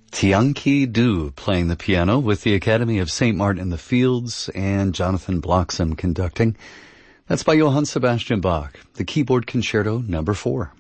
Tianqi Du playing the piano with the Academy of St. Martin in the Fields and Jonathan Bloxham conducting. That's by Johann Sebastian Bach, the Keyboard Concerto No. 4.